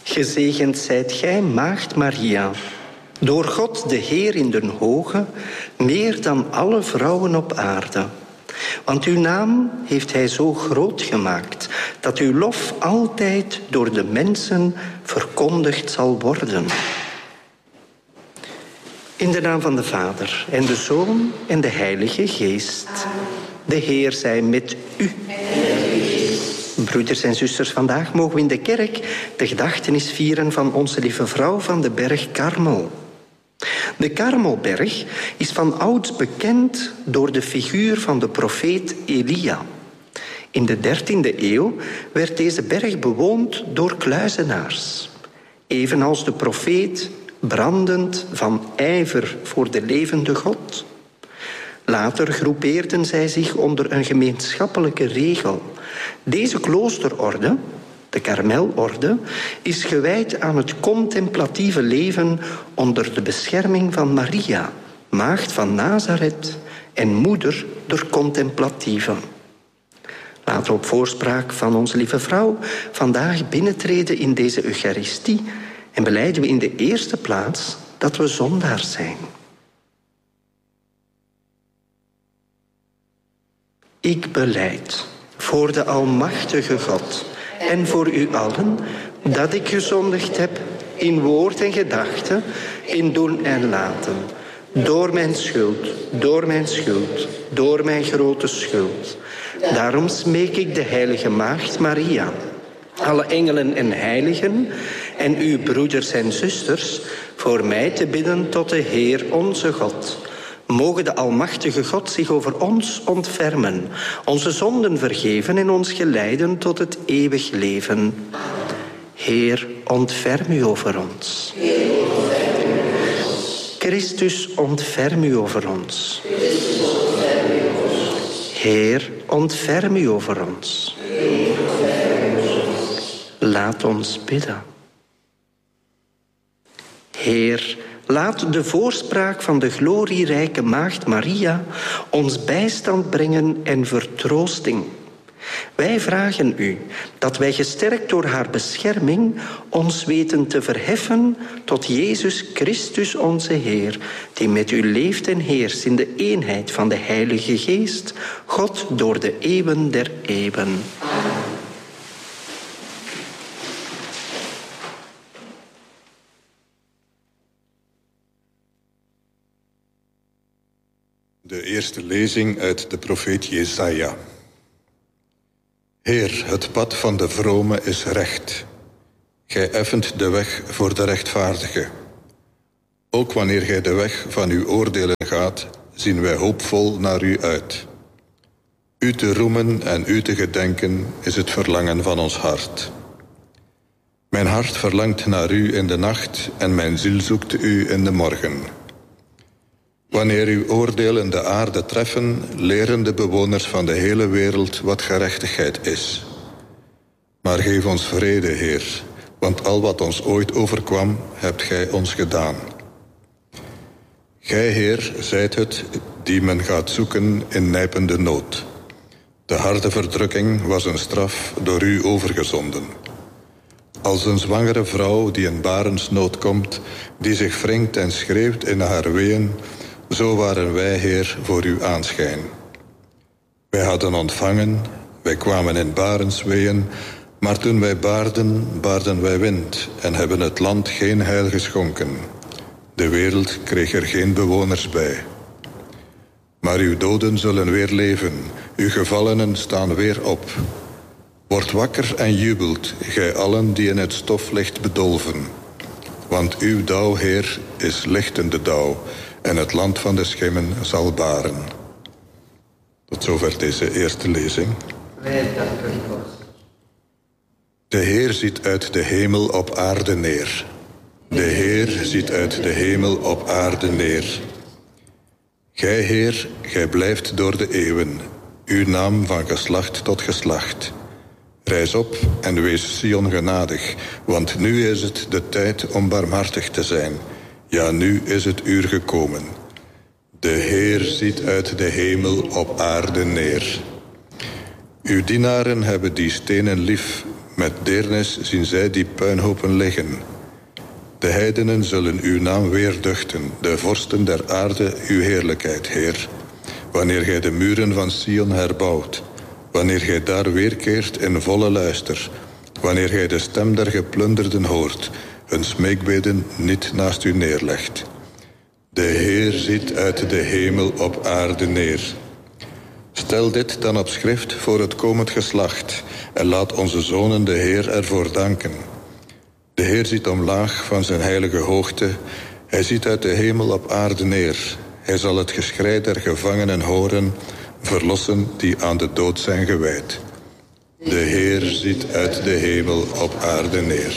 Gezegend zijt gij, maagd Maria, door God de Heer in den hoge, meer dan alle vrouwen op aarde. Want uw naam heeft hij zo groot gemaakt, dat uw lof altijd door de mensen verkondigd zal worden. In de naam van de Vader en de Zoon en de Heilige Geest. De Heer zij met u. Broeders en zusters, vandaag mogen we in de kerk de gedachtenis vieren van onze lieve vrouw van de berg Karmel. De Karmelberg is van ouds bekend door de figuur van de profeet Elia. In de 13e eeuw werd deze berg bewoond door kluizenaars. Evenals de profeet brandend van ijver voor de levende God. Later groepeerden zij zich onder een gemeenschappelijke regel. Deze kloosterorde, de Karmelorde, is gewijd aan het contemplatieve leven onder de bescherming van Maria, maagd van Nazareth en moeder der contemplatieven. Laten we op voorspraak van onze lieve vrouw vandaag binnentreden in deze Eucharistie en belijden we in de eerste plaats dat we zondaars zijn. Ik belijd voor de almachtige God en voor u allen dat ik gezondigd heb in woord en gedachte, in doen en laten, door mijn schuld, door mijn grote schuld. Daarom smeek ik de heilige maagd Maria, alle engelen en heiligen en uw broeders en zusters voor mij te bidden tot de Heer onze God. Mogen de almachtige God zich over ons ontfermen, onze zonden vergeven en ons geleiden tot het eeuwig leven. Heer, ontferm u over ons. Christus, ontferm u over ons. Heer, ontferm u over ons. Laat ons bidden. Heer, laat de voorspraak van de glorierijke maagd Maria ons bijstand brengen en vertroosting. Wij vragen u dat wij gesterkt door haar bescherming ons weten te verheffen tot Jezus Christus onze Heer, die met u leeft en heerst in de eenheid van de Heilige Geest, God door de eeuwen der eeuwen. De eerste lezing uit de profeet Jesaja. Heer, het pad van de vrome is recht. Gij effent de weg voor de rechtvaardige. Ook wanneer gij de weg van uw oordelen gaat, zien wij hoopvol naar u uit. U te roemen en u te gedenken is het verlangen van ons hart. Mijn hart verlangt naar u in de nacht en mijn ziel zoekt u in de morgen. Wanneer uw oordelen de aarde treffen, leren de bewoners van de hele wereld wat gerechtigheid is. Maar geef ons vrede, Heer, want al wat ons ooit overkwam, hebt gij ons gedaan. Gij, Heer, zijt het die men gaat zoeken in nijpende nood. De harde verdrukking was een straf door u overgezonden. Als een zwangere vrouw die in barensnood komt, die zich wringt en schreeuwt in haar weeën, zo waren wij, Heer, voor uw aanschijn. Wij hadden ontvangen, wij kwamen in barensweeën, maar toen wij baarden wij wind en hebben het land geen heil geschonken. De wereld kreeg er geen bewoners bij. Maar uw doden zullen weer leven, uw gevallenen staan weer op. Word wakker en jubelt, gij allen die in het stof ligt bedolven. Want uw dauw, Heer, is lichtende dauw, en het land van de schimmen zal baren. Tot zover deze eerste lezing. Wij danken God. De Heer ziet uit de hemel op aarde neer. De Heer ziet uit de hemel op aarde neer. Gij, Heer, gij blijft door de eeuwen, uw naam van geslacht tot geslacht. Rijs op en wees Sion genadig, want nu is het de tijd om barmhartig te zijn. Ja, nu is het uur gekomen. De Heer ziet uit de hemel op aarde neer. Uw dienaren hebben die stenen lief, Met deernis zien zij die puinhopen liggen. De heidenen zullen uw naam weer duchten, de vorsten der aarde uw heerlijkheid, Heer. Wanneer gij de muren van Sion herbouwt, wanneer gij daar weerkeert in volle luister, wanneer gij de stem der geplunderden hoort, hun smeekbeden niet naast u neerlegt. De Heer ziet uit de hemel op aarde neer. Stel dit dan op schrift voor het komend geslacht en laat onze zonen de Heer ervoor danken. De Heer ziet omlaag van zijn heilige hoogte. Hij ziet uit de hemel op aarde neer. Hij zal het geschrei der gevangenen horen, verlossen die aan de dood zijn gewijd. De Heer ziet uit de hemel op aarde neer.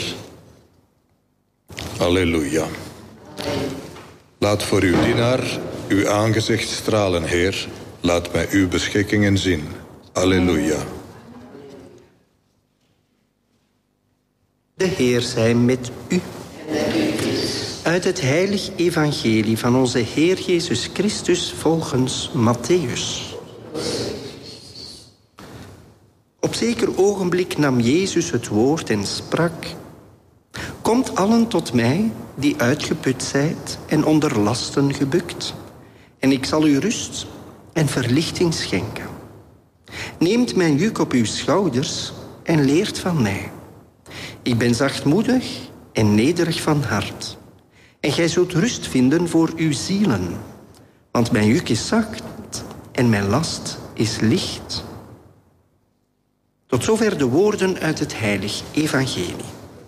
Alleluia. Laat voor uw dienaar uw aangezicht stralen, Heer. Laat mij uw beschikkingen zien. Alleluia. De Heer zij met u. Uit het heilig evangelie van onze Heer Jezus Christus volgens Mattheüs. Op zeker ogenblik nam Jezus het woord en sprak: Komt allen tot mij die uitgeput zijt en onder lasten gebukt, en ik zal u rust en verlichting schenken. Neemt mijn juk op uw schouders en leert van mij. Ik ben zachtmoedig en nederig van hart. En gij zult rust vinden voor uw zielen. Want mijn juk is zacht en mijn last is licht. Tot zover de woorden uit het heilig evangelie.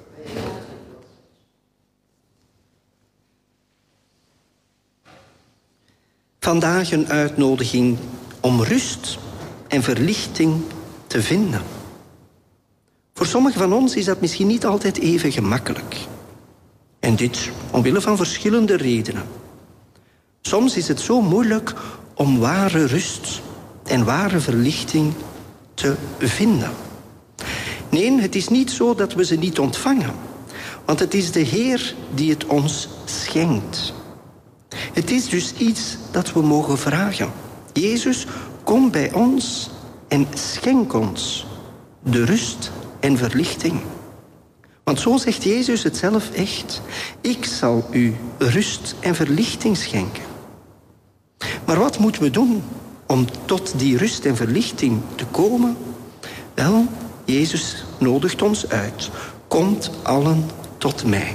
Vandaag een uitnodiging om rust en verlichting te vinden. Voor sommigen van ons is dat misschien niet altijd even gemakkelijk. En dit omwille van verschillende redenen. Soms is het zo moeilijk om ware rust en ware verlichting te vinden. Nee, het is niet zo dat we ze niet ontvangen. Want het is de Heer die het ons schenkt. Het is dus iets dat we mogen vragen. Jezus, kom bij ons en schenk ons de rust en verlichting. Want zo zegt Jezus het zelf echt. Ik zal u rust en verlichting schenken. Maar wat moeten we doen om tot die rust en verlichting te komen? Wel, Jezus nodigt ons uit. Komt allen tot mij.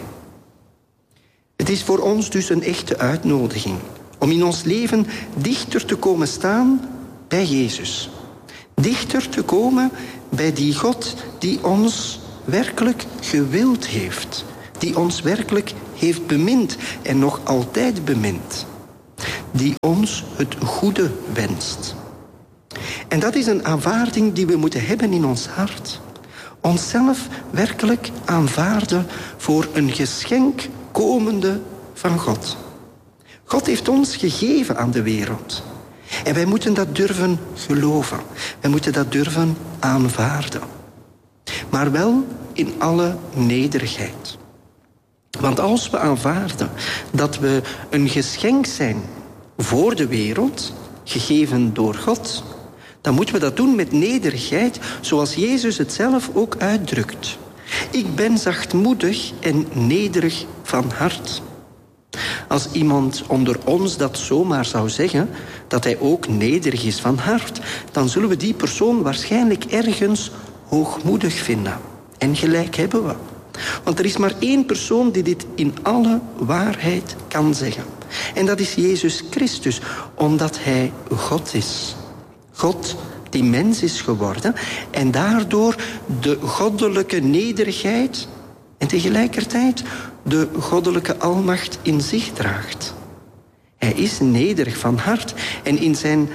Het is voor ons dus een echte uitnodiging om in ons leven dichter te komen staan bij Jezus. Dichter te komen bij die God die ons werkelijk gewild heeft. Die ons werkelijk heeft bemind en nog altijd bemint. Die ons het goede wenst. En dat is een aanvaarding die we moeten hebben in ons hart. Onszelf werkelijk aanvaarden voor een geschenk komende van God. God heeft ons gegeven aan de wereld. En wij moeten dat durven geloven. Wij moeten dat durven aanvaarden. Maar wel in alle nederigheid. Want als we aanvaarden dat we een geschenk zijn voor de wereld, gegeven door God, dan moeten we dat doen met nederigheid, zoals Jezus het zelf ook uitdrukt. Ik ben zachtmoedig en nederig van hart. Als iemand onder ons dat zomaar zou zeggen, dat hij ook nederig is van hart, dan zullen we die persoon waarschijnlijk ergens hoogmoedig vinden. En gelijk hebben we. Want er is maar één persoon die dit in alle waarheid kan zeggen. En dat is Jezus Christus, omdat hij God is. God die mens is geworden en daardoor de goddelijke nederigheid en tegelijkertijd de goddelijke almacht in zich draagt. Hij is nederig van hart en in zijn,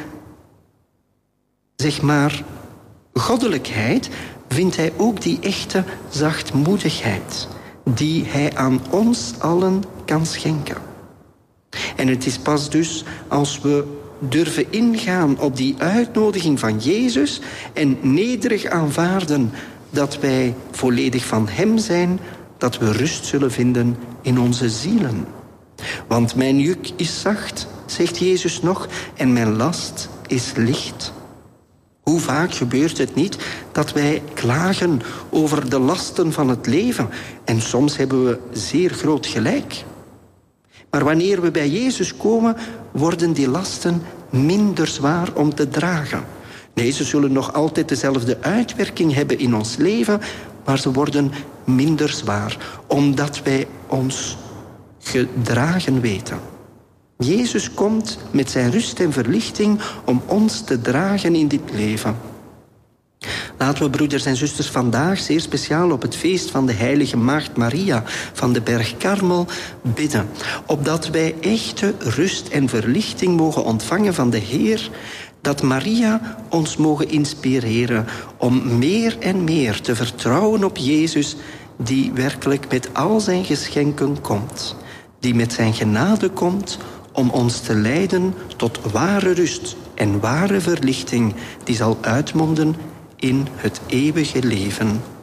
goddelijkheid vindt hij ook die echte zachtmoedigheid die hij aan ons allen kan schenken. En het is pas dus als we durven ingaan op die uitnodiging van Jezus en nederig aanvaarden dat wij volledig van hem zijn, dat we rust zullen vinden in onze zielen. Want mijn juk is zacht, zegt Jezus nog, en mijn last is licht. Hoe vaak gebeurt het niet dat wij klagen over de lasten van het leven. En soms hebben we zeer groot gelijk. Maar wanneer we bij Jezus komen, worden die lasten minder zwaar om te dragen. Nee, ze zullen nog altijd dezelfde uitwerking hebben in ons leven, maar ze worden minder zwaar, omdat wij ons gedragen weten. Jezus komt met zijn rust en verlichting om ons te dragen in dit leven. Laten we, broeders en zusters, vandaag zeer speciaal op het feest van de heilige Maagd Maria van de berg Karmel bidden, opdat wij echte rust en verlichting mogen ontvangen van de Heer, dat Maria ons mogen inspireren om meer en meer te vertrouwen op Jezus, die werkelijk met al zijn geschenken komt, die met zijn genade komt om ons te leiden tot ware rust en ware verlichting, die zal uitmonden in het eeuwige leven.